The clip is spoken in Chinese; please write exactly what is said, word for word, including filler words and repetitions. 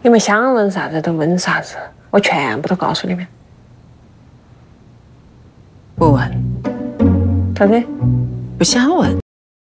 你们想问啥子都问啥子，我全部都告诉你们。 不问， 咋子？ 不想问。